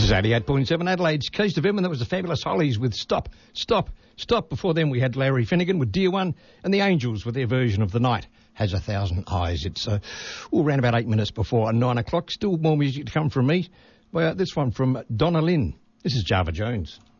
This is 88.7 Adelaide's Keys to Vim, and that was the Fabulous Hollies with Stop, Stop, Stop. Before them we had Larry Finnegan with Dear One, and the Angels with their version of The Night Has a Thousand Eyes. It's all around about 8 minutes before 9 o'clock. Still more music to come from me. Well, this one from Donna Lynn. This is Java Jones.